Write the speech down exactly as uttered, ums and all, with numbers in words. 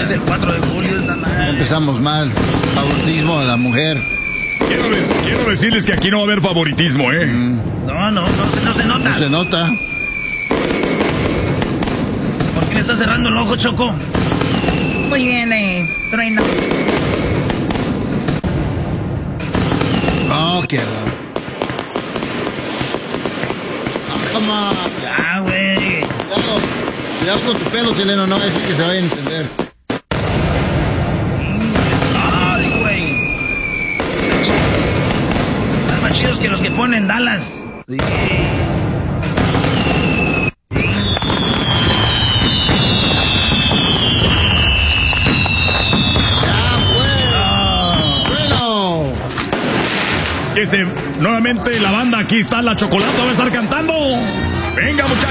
es el cuatro de julio, está mal. Empezamos mal. Favoritismo de la mujer. Quiero, des- quiero decirles que aquí no va a haber favoritismo, ¿eh? Mm, No, no, no, se- no se nota. no se nota. ¿Por qué le está cerrando el ojo, Choco? Muy bien, eh, Trueno. Oh, qué raro. Ah, come on. Ah, güey. Cuidado, cuidado con tu pelo, Seleno, no es que se vaya a entender. Ay, güey. Están más chidos que los que ponen Dallas. Sí. Bueno. Que se, nuevamente la banda, aquí está la Chocolata, va a estar cantando. Venga, muchachos.